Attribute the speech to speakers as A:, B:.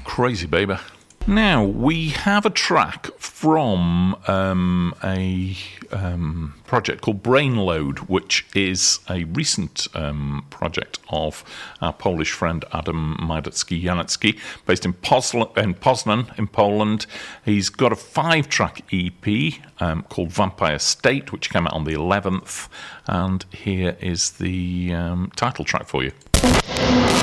A: Crazy, baby. Now, we have a track from a project called Brainload, which is a recent project of our Polish friend Adam Majdecki-Janicki, based in Poznan in Poland. He's got a 5-track EP called Vampire State, which came out on the 11th, and here is the title track for you.